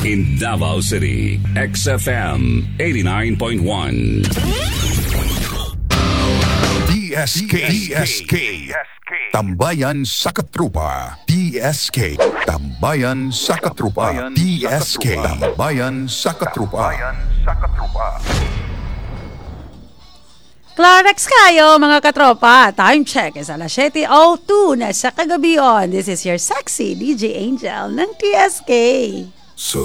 In Davao City, XFM 89.1. DSK Tambayan sa Katrupa. DSK Tambayan sa Katrupa. DSK Tambayan sa Katrupa. Clarex kayo mga katropa. Time check is alas 7:02 na sa kagabion. This is your sexy DJ Angel ng TSK.